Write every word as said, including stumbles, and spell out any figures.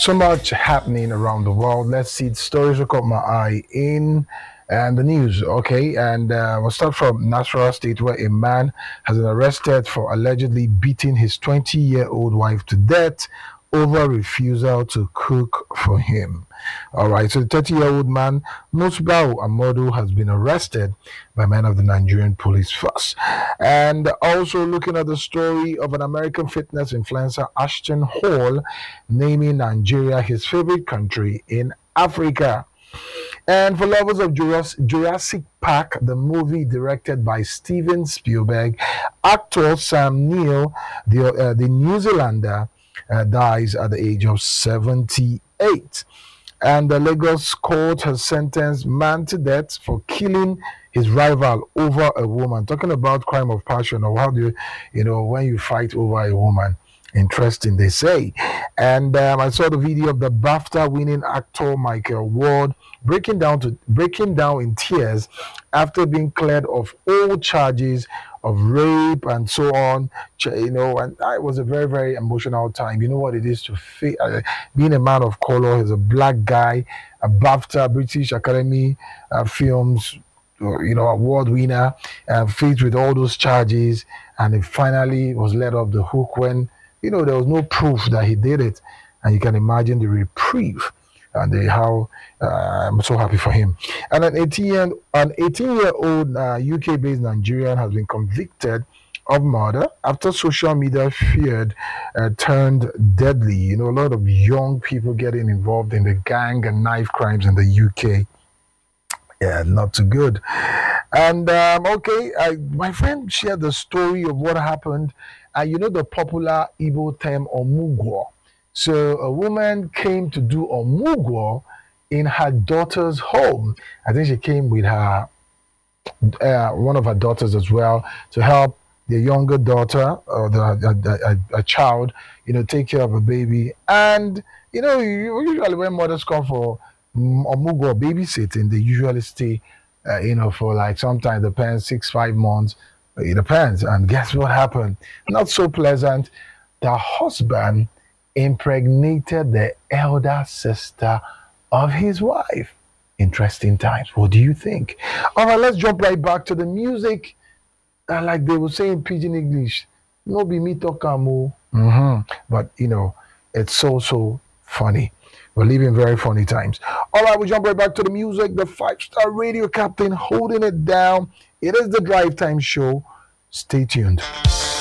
So much happening around the world. Let's see the stories that caught my eye in and the news. Okay, and uh, we'll start from Nasarawa State, where a man has been arrested for allegedly beating his twenty-year-old wife to death over refusal to cook for him. All right, so the thirty-year-old man, Musbau Amodu, has been arrested by men of the Nigerian police force. And also looking at the story of an American fitness influencer, Ashton Hall, naming Nigeria his favorite country in Africa. And for lovers of Jurassic Park, the movie directed by Steven Spielberg, actor Sam Neill, the, uh, the New Zealander, uh, dies at the age of seventy-eight. And the Lagos court has sentenced man to death for killing his rival over a woman. Talking about crime of passion, or how do you, you know, when you fight over a woman. Interesting, they say. And um, I saw the video of the BAFTA-winning actor Michael Ward breaking down to breaking down in tears after being cleared of all charges of rape and so on. You know, and it was a very, very emotional time. You know what it is to fa- uh, being a man of color, as a black guy, a BAFTA, British Academy uh, Films, you know, award winner, uh, faced with all those charges, and he finally was let off the hook when, you know, there was no proof that he did it. And you can imagine the reprieve and the, how uh, I'm so happy for him. And an eighteen, an eighteen-year-old uh, U K-based Nigerian has been convicted of murder after social media feared uh, turned deadly. You know, a lot of young people getting involved in the gang and knife crimes in the U K. Yeah, not too good. And um, okay, I, my friend shared the story of what happened. Uh, you know the popular Igbo term omugwo. So a woman came to do omugwo in her daughter's home. I think she came with her uh, one of her daughters as well to help the younger daughter or the a, a, a child, you know, take care of a baby. And you know, usually when mothers come for omugwo babysitting, they usually stay, uh, you know, for like sometimes depends six five months. It depends. And guess what happened? Not so pleasant. The husband impregnated the elder sister of his wife. Interesting times. What do you think? All right, let's jump right back to the music. Uh, like they would say in Pidgin English, no be me talk amo. Mm-hmm. But, you know, it's so, so funny. We're living very funny times. All right, we jump right back to the music. The five-star radio captain holding it down. It is the Drive Time Show. Stay tuned.